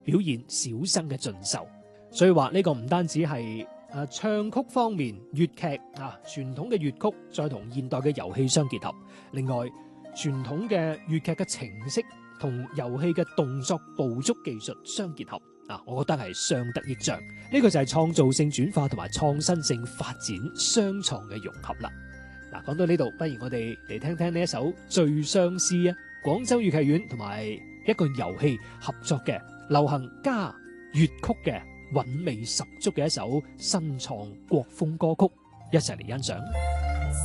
表現小生嘅進修。所以話呢個唔單止係唱曲方面粵劇傳統嘅粵曲再同現代嘅遊戲相結合，另外傳統嘅粵劇嘅程式同遊戲嘅動作捕捉技術相結合，我覺得係相得益彰。呢個就係創造性轉化同埋創新性發展雙重嘅融合啦。講到呢度，不如我哋嚟聽聽呢一首《醉相思》啊，廣州粵劇院同埋一個遊戲合作嘅流行加粵曲嘅韻味十足嘅一首新創國風歌曲，一齊嚟欣賞。